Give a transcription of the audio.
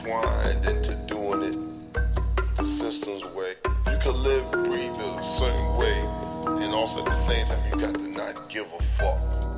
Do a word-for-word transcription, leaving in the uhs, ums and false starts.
intertwined into doing it the system's way. You can live, breathe a certain way, and also at the same time you got to not give a fuck.